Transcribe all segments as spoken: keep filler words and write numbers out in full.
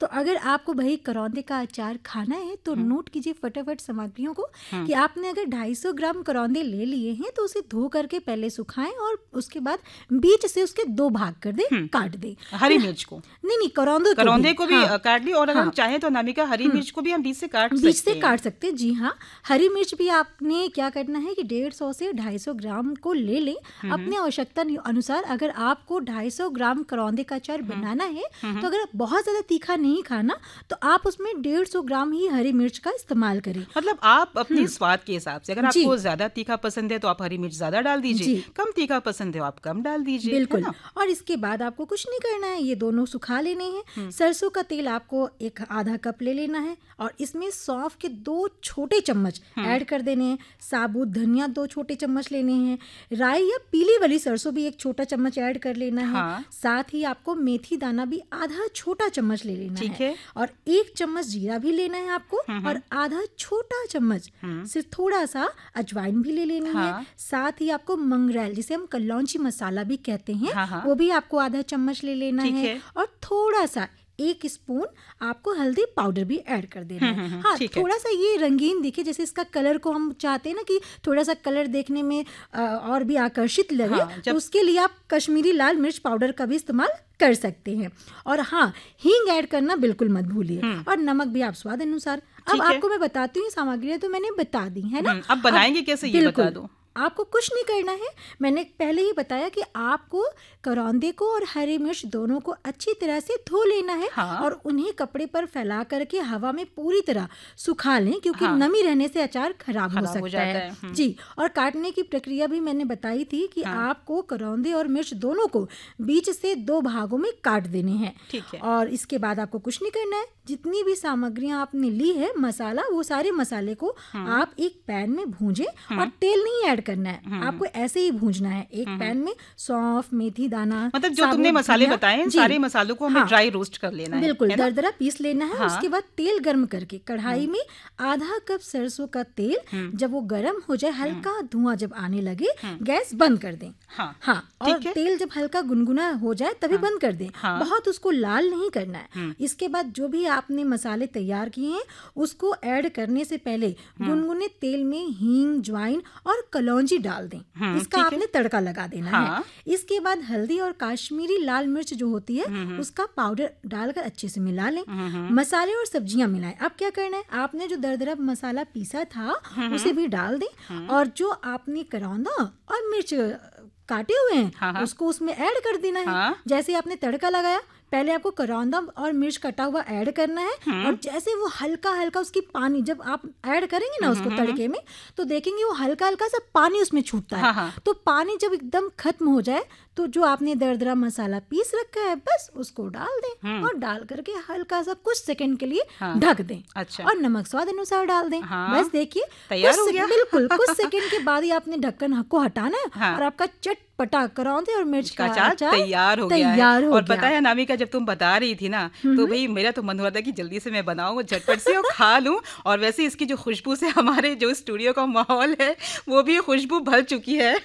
तो अगर आपको भाई करौंदे का अचार खाना है तो नोट कीजिए फटाफट सामग्रियों को कि आपने अगर दो सौ पचास ग्राम करौंदे ले लिए हैं तो उसे धो करके पहले सुखाएं और उसके बाद बीच से उसके दो भाग कर दे, काट दे। हरी मिर्च को नहीं नहीं करौंदे करौंदे को भी, हाँ, काट ली। और अगर हाँ, हम चाहे तो अनामिका हरी मिर्च को भी हम बीच से काट बीच से काट सकते हैं। जी हाँ, हरी मिर्च भी आपने क्या करना है कि डेढ़ सौ से ढाई सौ ग्राम को ले लें अपने आवश्यकता अनुसार। अगर आपको ढाई सौ ग्राम करौंदे का अचार बनाना है तो अगर बहुत ज्यादा तीखा नहीं खाना तो आप उसमें डेढ़ सौ ग्राम ही हरी मिर्च का इस्तेमाल करें। मतलब आप अपने स्वाद के हिसाब से, अगर आपको ज्यादा तीखा पसंद है तो आप हरी मिर्च ज्यादा डाल दीजिए, कम तीखा पसंद है आप कम डाल दीजिए। बिल्कुल। और इसके बाद आपको कुछ नहीं करना है, ये दोनों सुखा लेने हैं। सरसों का तेल आपको एक आधा कप ले लेना है और इसमें सौंफ के दो छोटे चम्मच ऐड कर देने हैं। साबुत धनिया दो छोटे चम्मच लेने हैं। राई या पीली वाली सरसों भी एक छोटा चम्मच ऐड कर लेना है। हाँ। साथ ही आपको मेथी दाना भी आधा छोटा चम्मच ले लेना है।, है और एक चम्मच जीरा भी लेना है आपको और आधा छोटा चम्मच सिर्फ थोड़ा सा अजवाइन भी ले लेनी हाँ। है। साथ ही आपको मंगरेल जिसे हम कलौंजी मसाला भी कहते हैं हाँ हाँ। वो भी आपको आधा चम्मच ले लेना है, है और थोड़ा सा एक स्पून आपको हल्दी पाउडर भी ऐड कर देना है। हाँ, थोड़ा सा ये रंगीन दिखे, जैसे इसका कलर को हम चाहते हैं ना कि थोड़ा सा कलर देखने में और भी आकर्षित लगे हाँ, तो उसके लिए आप कश्मीरी लाल मिर्च पाउडर का भी इस्तेमाल कर सकते हैं। और हाँ, हींग ऐड करना बिल्कुल मत भूलिए और नमक भी आप स्वाद अनुसार। अब आपको मैं बताती हूँ, सामग्रियां तो मैंने बता दी है ना, अब बनाएंगे कैसे ये बता दो। आपको कुछ नहीं करना है, मैंने पहले ही बताया कि आपको करौंदे को और हरी मिर्च दोनों को अच्छी तरह से धो लेना है हाँ। और उन्हें कपड़े पर फैला करके हवा में पूरी तरह सुखा लें क्योंकि हाँ। नमी रहने से अचार खराब हो सकता हो है, है। जी। और काटने की प्रक्रिया भी मैंने बताई थी कि हाँ। आपको करौंदे और मिर्च दोनों को बीच से दो भागों में काट देने हैं। ठीक है। और इसके बाद आपको कुछ नहीं करना है, जितनी भी सामग्रियां आपने ली है मसाला, वो सारे मसाले को आप एक पैन में भूंजें और तेल नहीं ऐड करना है, आपको ऐसे ही भूंजना है। एक पैन में सौंफ, मेथी दाना, मतलब जो तुमने मसाले बताए सारे मसालों को हमें हाँ, ड्राई रोस्ट कर लेना है। बिल्कुल दरदरा पीस लेना है। हाँ, उसके बाद तेल गर्म करके कढ़ाई में आधा कप सरसों का तेल, जब वो गर्म हो जाए, हल्का धुआं जब आने लगे, गैस बंद कर दें। हाँ, हाँ और तेल जब हल्का गुनगुना हो जाए तभी बंद कर दें। बहुत उसको लाल नहीं करना है। इसके बाद जो भी आपने मसाले तैयार किए हैं उसको ऐड करने से पहले गुनगुने तेल में हींग, ज्वाइन और कलौंजी डाल दें। इसका आपने तड़का लगा देना हाँ। है। इसके बाद हल्दी और काश्मीरी लाल मिर्च जो होती है उसका पाउडर डालकर अच्छे से मिला लें। मसाले और सब्जियां मिलाएं। अब क्या करना है, आपने जो दरदरा मसाला पीसा था उसे भी डाल दें और जो आपने करौंदा और मिर्च काटे हुए हैं हाँ। उसको उसमें ऐड कर देना है हाँ। जैसे आपने तड़का लगाया, पहले आपको करौंदा और मिर्च कटा हुआ ऐड करना है और जैसे वो हल्का हल्का उसकी पानी जब आप ऐड करेंगे ना उसको तड़के में तो देखेंगे वो हल्का हल्का सा पानी उसमें छूटता है हाँ। तो पानी जब एकदम खत्म हो जाए तो जो आपने दरदरा मसाला पीस रखा है बस उसको डाल दें और डाल करके हल्का सा कुछ सेकंड के लिए हाँ। ढक दें। अच्छा। और नमक स्वाद अनुसार डाल दें हाँ। बस देखिए तैयार हो गया। बिल्कुल कुछ सेकंड के बाद ही आपने ढक्कन को हटाना है हाँ। और आपका चटपटा करौंदे और मिर्च का अचार तैयार हो गया तैयार है। और पता है अनामिका, जब तुम बता रही थी ना तो भाई मेरा तो मन हो रहा था कि जल्दी से मैं बनाऊं झटपट से और खा लूं। और वैसे इसकी जो खुशबू से हमारे जो स्टूडियो का माहौल है वो भी खुशबू भर चुकी है।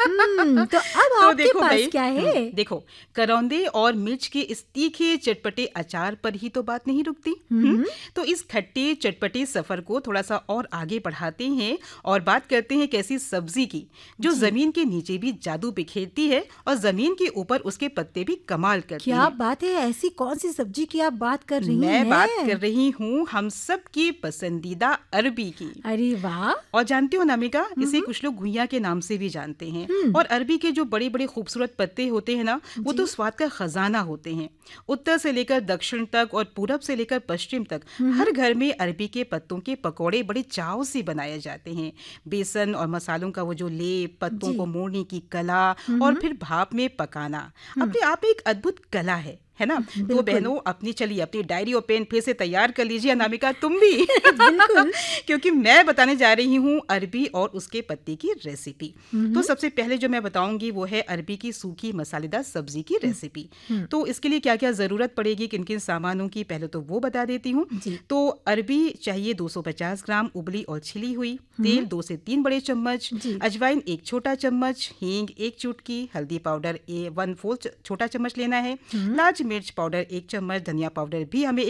तो अब तो आपके पास क्या है? देखो, करौंदे और मिर्च के इस तीखे चटपटे अचार पर ही तो बात नहीं रुकती। तो इस खट्टे चटपटे सफर को थोड़ा सा और आगे बढ़ाते हैं और बात करते हैं कैसी सब्जी की जो जमीन के नीचे भी जादू बिखेरती है और जमीन के ऊपर उसके पत्ते भी कमाल करते हैं। क्या बात है, ऐसी कौन सी सब्जी की आप बात कर रही हैं? मैं बात कर रही हूँ हम सब की पसंदीदा अरबी की। अरे वाह। और जानती हो नामिका, इसे कुछ लोग घुइयां के नाम से भी जानते हैं। और अरबी के जो बड़े बड़े खूबसूरत पत्ते होते हैं ना वो तो स्वाद का खजाना होते हैं। उत्तर से लेकर दक्षिण तक और पूरब से लेकर पश्चिम तक हर घर में अरबी के पत्तों के पकौड़े बड़े चाव से बनाए जाते हैं। बेसन और मसालों का वो जो लेप, पत्तों को मोड़ने की कला और फिर भाप में पकाना अपने आप में एक अद्भुत कला है है ना। तो बहनों, अपनी चलिए अपनी डायरी और पेन फिर से तैयार कर लीजिए। अनामिका तुम भी बिल्कुल क्योंकि मैं बताने जा रही हूँ अरबी और उसके पत्ते की रेसिपी। तो सबसे पहले जो मैं बताऊंगी वो है अरबी की सूखी मसालेदार सब्जी की रेसिपी। तो इसके लिए क्या क्या जरूरत पड़ेगी, किन किन सामानों की, पहले तो वो बता देती हूँ। तो अरबी चाहिए दो सौ पचास ग्राम उबली और छिली हुई, तेल दो से तीन बड़े चम्मच, अजवाइन एक छोटा चम्मच, हींग एक चुटकी, हल्दी पाउडर ए वन फोर्थ छोटा चम्मच लेना है, लाल मिर्च पाउडर एक चम्मच, धनिया पाउडर भी हमें